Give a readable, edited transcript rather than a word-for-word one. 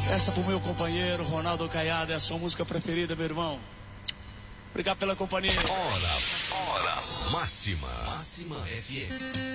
Essa pro meu companheiro Ronaldo Caiado, é a sua música preferida, meu irmão. Obrigado pela companhia. Hora máxima. Máxima FM.